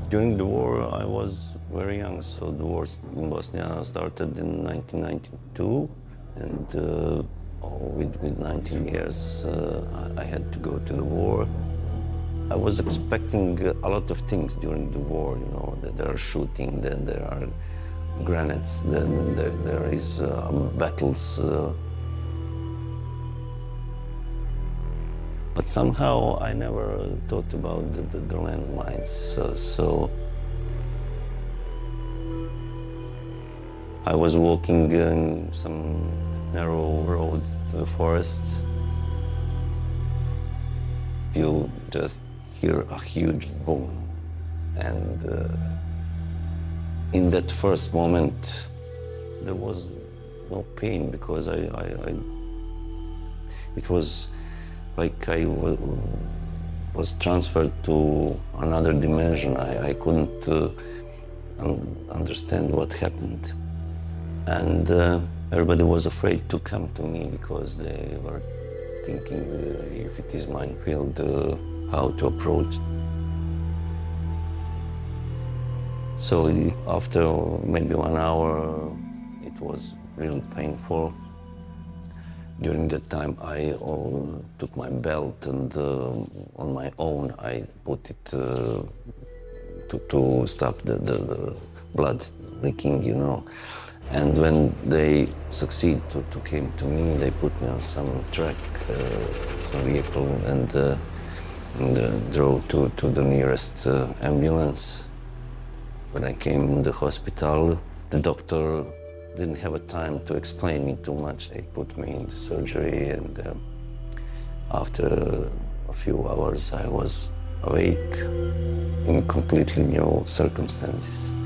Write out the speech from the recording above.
During the war, I was very young, so the war in Bosnia started in 1992, and with 19 years, I had to go to the war. I was expecting a lot of things during the war, you know, that there are shooting, that there are grenades, there is battles. But somehow I never thought about the landmines. So I was walking in some narrow road to the forest. You just hear a huge boom. And in that first moment, there was no pain because it was like I was transferred to another dimension. I couldn't understand what happened. And everybody was afraid to come to me because they were thinking if it is minefield, how to approach. So after maybe 1 hour, it was really painful. During that time, I took my belt and on my own, I put it to stop the blood leaking, you know. And when they succeed to came to me, they put me on some truck, some vehicle, and drove to the nearest ambulance. When I came in the hospital, the doctor didn't have a time to explain me too much. They put me in the surgery, and after a few hours, I was awake in completely new circumstances.